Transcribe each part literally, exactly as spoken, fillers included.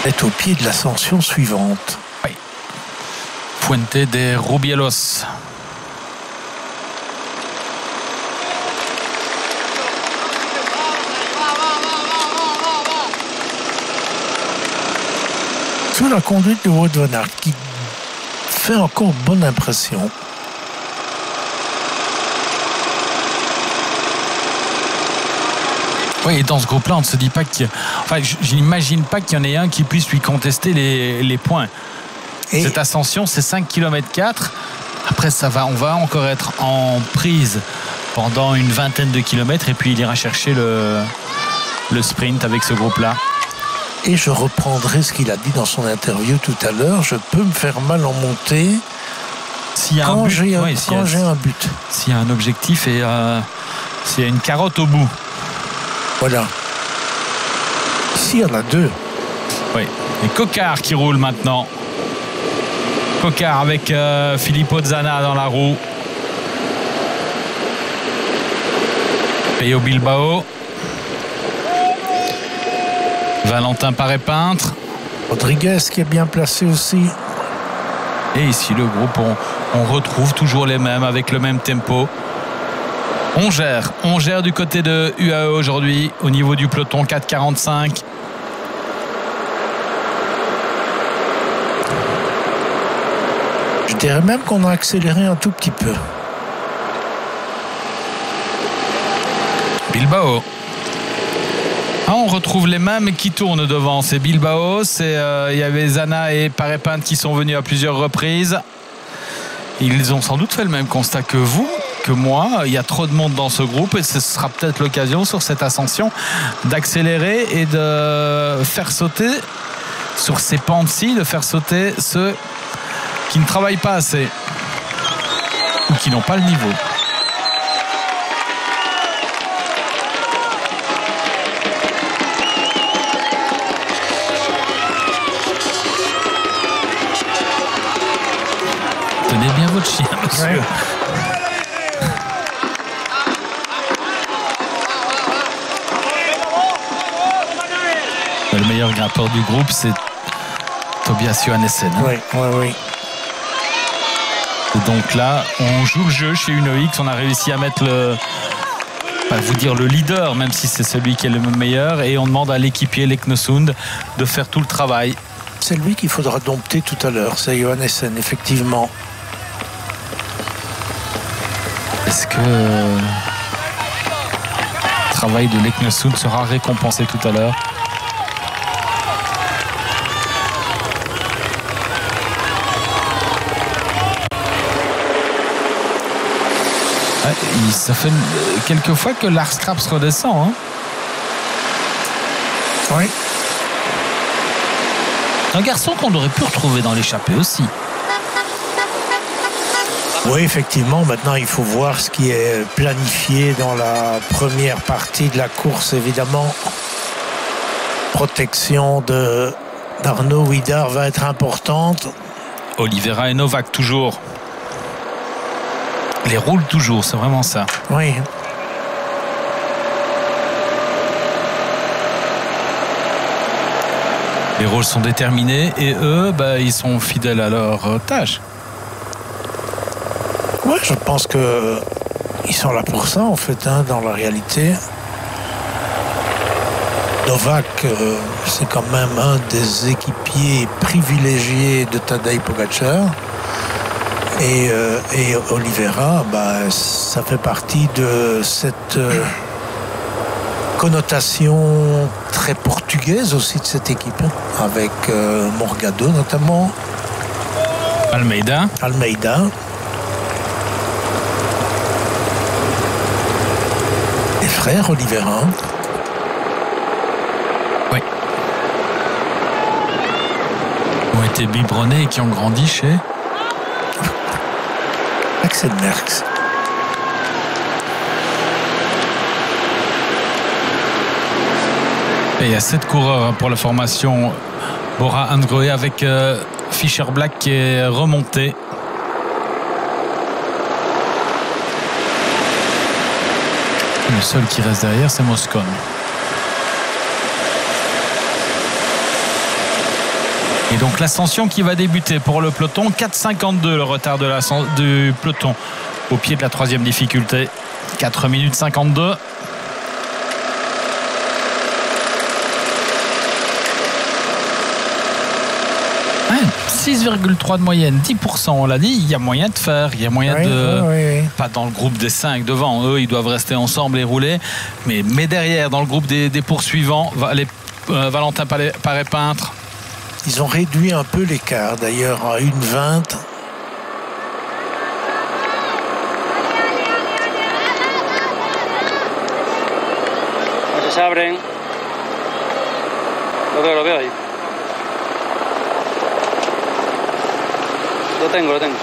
est au pied de l'ascension suivante. Oui. Puente de Rubielos. Sous la conduite de Wout van Aert, qui fait encore bonne impression. Oui, et dans ce groupe-là, on ne se dit pas qu'il... Enfin, je n'imagine pas qu'il y en ait un qui puisse lui contester les, les points. Et cette ascension, c'est cinq virgule quatre kilomètres. Après, ça va, on va encore être en prise pendant une vingtaine de kilomètres et puis il ira chercher le, le sprint avec ce groupe-là. Et je reprendrai ce qu'il a dit dans son interview tout à l'heure. Je peux me faire mal en montée s'il y a quand, un but, j'ai, oui, quand j'ai un but. S'il y a un objectif et euh, s'il y a une carotte au bout. Voilà. Ici, il y en a deux. Oui. Et Coquard qui roule maintenant. Coquard avec euh, Filippo Zana dans la roue. Peyo Bilbao. Valentin Paré-Peintre. Rodriguez qui est bien placé aussi. Et ici le groupe, on, on retrouve toujours les mêmes avec le même tempo. On gère, on gère du côté de U A E aujourd'hui au niveau du peloton quatre quarante-cinq. Je dirais même qu'on a accéléré un tout petit peu. Bilbao. Ah, on retrouve les mêmes qui tournent devant. C'est Bilbao, c'est, euh, il y avait Zana et Paré-Peintre qui sont venus à plusieurs reprises. Ils ont sans doute fait le même constat que vous, que moi. Il y a trop de monde dans ce groupe et ce sera peut-être l'occasion sur cette ascension d'accélérer et de faire sauter sur ces pentes-ci, de faire sauter ceux qui ne travaillent pas assez ou qui n'ont pas le niveau. Tenez bien votre chien, monsieur. Ouais. Le meilleur grimpeur du groupe, c'est Tobias Johannessen. Oui, oui, oui. Et donc là, on joue le jeu chez Uno X. On a réussi à mettre le, pas vous dire le leader, même si c'est celui qui est le meilleur. Et on demande à l'équipier Leknesund de faire tout le travail. C'est lui qu'il faudra dompter tout à l'heure. C'est Johannessen, effectivement. Est-ce que le travail de Leknesund sera récompensé tout à l'heure? Ça fait quelques fois que Lars Kraps redescend. Hein. Oui. Un garçon qu'on aurait pu retrouver dans l'échappée aussi. Oui, effectivement. Maintenant, il faut voir ce qui est planifié dans la première partie de la course, évidemment. Protection de, d'Arnaud Huidar va être importante. Oliveira et Novak, toujours. Les roulent toujours, c'est vraiment ça. Oui. Les rôles sont déterminés et eux, bah, ils sont fidèles à leur tâche. Oui, je pense que ils sont là pour ça, en fait, hein, dans la réalité. Novak, euh, c'est quand même un des équipiers privilégiés de Tadej Pogačar. Et, euh, et Oliveira, bah, ça fait partie de cette euh, connotation très portugaise aussi de cette équipe, hein, avec euh, Morgado notamment. Almeida. Almeida. Les frères Oliveira. Oui. Qui ont été biberonnés et qui ont grandi chez Axel Merckx. Et il y a sept coureurs pour la formation Bora Hansgrohe avec euh, Fischer Black qui est remonté. Le seul qui reste derrière, c'est Moscon. Et donc l'ascension qui va débuter pour le peloton. quatre cinquante-deux le retard de du peloton au pied de la troisième difficulté. quatre minutes cinquante-deux. six virgule trois de moyenne, dix pour cent on l'a dit, il y a moyen de faire, il y a moyen oui, de... Oui, oui. Pas dans le groupe des cinq devant, eux ils doivent rester ensemble et rouler, mais, mais derrière, dans le groupe des, des poursuivants, les, euh, Valentin Paré-Peintre. Ils ont réduit un peu l'écart d'ailleurs à une vingt. No se abren. Lo veo, lo veo ahí. Lo tengo, lo tengo.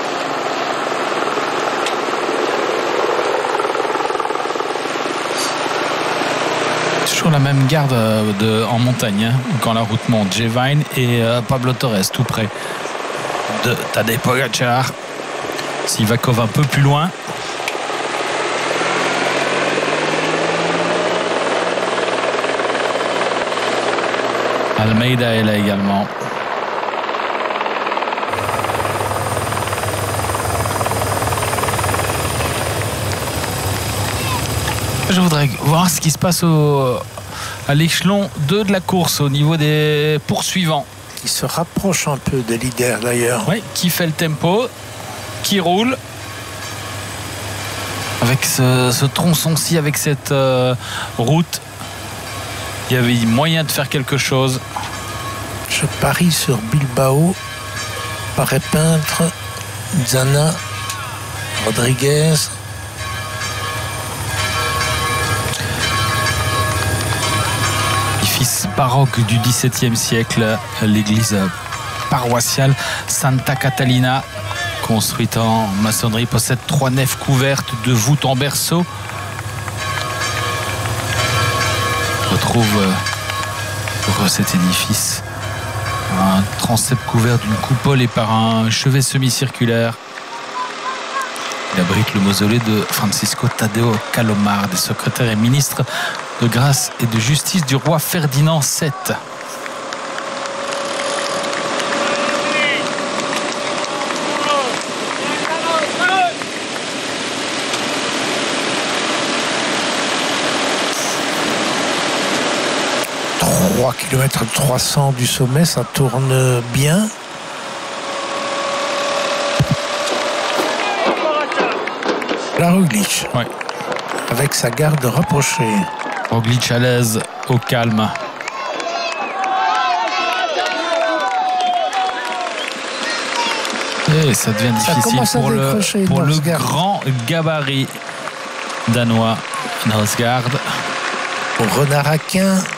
Toujours la même garde de, en montagne hein, quand la route monte. Jevine et euh, Pablo Torres tout près de Tadej Pogačar. Sivakov un peu plus loin. Almeida est là également. Je voudrais voir ce qui se passe au, à l'échelon deux de la course au niveau des poursuivants. Qui se rapproche un peu des leaders d'ailleurs. Oui, qui fait le tempo, qui roule. Avec ce, ce tronçon-ci, avec cette euh, route, il y avait moyen de faire quelque chose. Je parie sur Bilbao, Paré-Peintre, Zana, Rodriguez. Édifice baroque du dix-septième siècle, l'église paroissiale Santa Catalina, construite en maçonnerie, possède trois nefs couvertes de voûtes en berceau. On retrouve pour cet édifice un transept couvert d'une coupole et par un chevet semi-circulaire. Il abrite le mausolée de Francisco Tadeo Calomar, des secrétaires et ministres de grâce et de justice du roi Ferdinand sept. trois kilomètres trois cents du sommet, ça tourne bien. La Roglic, ouais. Avec sa garde rapprochée. Roglic à l'aise, au calme. Et ça devient difficile ça pour le, pour le grand gabarit danois Norsgaard. Pour Renard Aquin.